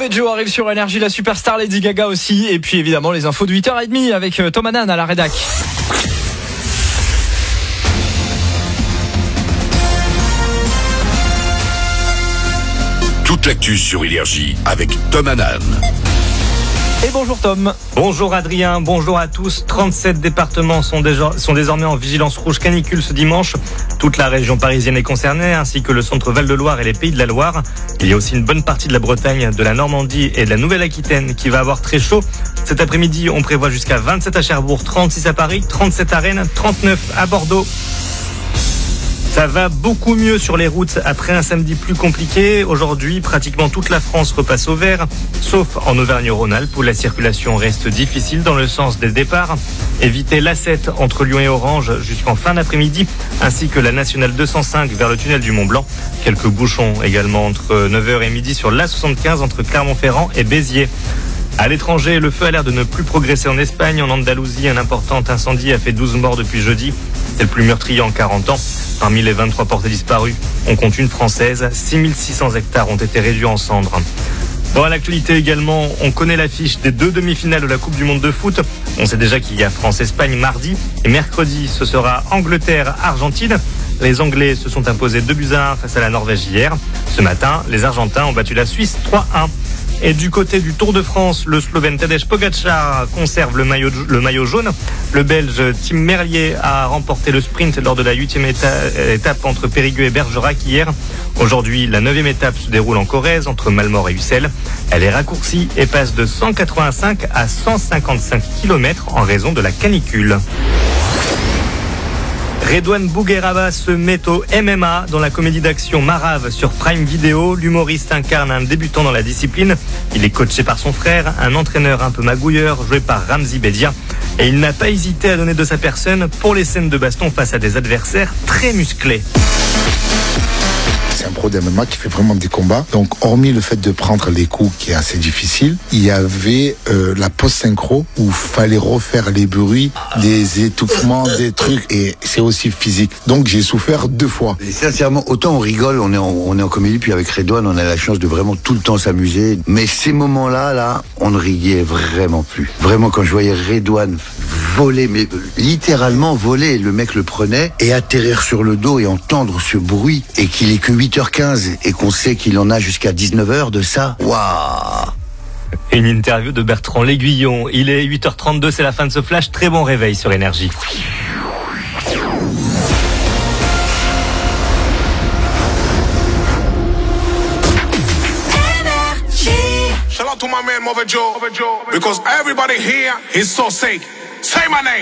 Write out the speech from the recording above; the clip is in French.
Mauvais Joe arrive sur Énergie, la superstar Lady Gaga aussi. Et puis évidemment les infos de 8h30 avec Tom Hanan à la rédac. Toute l'actu sur Énergie avec Tom Hanan. Et bonjour Tom. Bonjour Adrien, bonjour à tous. 37 départements sont désormais en vigilance rouge canicule ce dimanche. Toute la région parisienne est concernée, ainsi que le centre Val-de-Loire et les Pays de la Loire. Il y a aussi une bonne partie de la Bretagne, de la Normandie et de la Nouvelle-Aquitaine qui va avoir très chaud. Cet après-midi, on prévoit jusqu'à 27 à Cherbourg, 36 à Paris, 37 à Rennes, 39 à Bordeaux. Ça va beaucoup mieux sur les routes après un samedi plus compliqué. Aujourd'hui, pratiquement toute la France repasse au vert, sauf en Auvergne-Rhône-Alpes où la circulation reste difficile dans le sens des départs. Évitez l'A7 entre Lyon et Orange jusqu'en fin d'après-midi, ainsi que la nationale 205 vers le tunnel du Mont-Blanc. Quelques bouchons également entre 9h et midi sur l'A75 entre Clermont-Ferrand et Béziers. À l'étranger, le feu a l'air de ne plus progresser en Espagne. En Andalousie, un important incendie a fait 12 morts depuis jeudi. C'est le plus meurtrier en 40 ans. Parmi les 23 portées disparues, on compte une française. 6600 hectares ont été réduits en cendres. Bon, à l'actualité également, on connaît l'affiche des 2 demi-finales de la Coupe du Monde de foot. On sait déjà qu'il y a France-Espagne mardi. Et mercredi, ce sera Angleterre-Argentine. Les Anglais se sont imposés 2-1 face à la Norvège hier. Ce matin, les Argentins ont battu la Suisse 3-1. Et du côté du Tour de France, le Slovène Tadej Pogačar conserve le maillot jaune. Le Belge Tim Merlier a remporté le sprint lors de la 8e étape entre Périgueux et Bergerac hier. Aujourd'hui, la 9e étape se déroule en Corrèze entre Malmort et Ussel. Elle est raccourcie et passe de 185 à 155 km en raison de la canicule. Redouane Bougueraba se met au MMA dans la comédie d'action Marave sur Prime Video. L'humoriste incarne un débutant dans la discipline. Il est coaché par son frère, un entraîneur un peu magouilleur joué par Ramzi Bedia. Et il n'a pas hésité à donner de sa personne pour les scènes de baston face à des adversaires très musclés. C'est un pro d'MMA qui fait vraiment des combats. Donc, hormis le fait de prendre les coups qui est assez difficile, il y avait la post-synchro où il fallait refaire les bruits, des étouffements, des trucs. Et c'est aussi physique. Donc, j'ai souffert 2 fois. Et sincèrement, autant on rigole, on est en comédie, puis avec Redouane, on a la chance de vraiment tout le temps s'amuser. Mais ces moments-là, on ne riait vraiment plus. Vraiment, quand je voyais Redouane voler, mais littéralement voler, le mec le prenait et atterrir sur le dos et entendre ce bruit et qu'il est que 8h15 et qu'on sait qu'il en a jusqu'à 19h de ça. Waouh! Une interview de Bertrand L'Aiguillon. Il est 8h32, c'est la fin de ce flash. Très bon réveil sur Énergie. Shout out to my man Mauvais Joe, because everybody here is so sick. Say my name.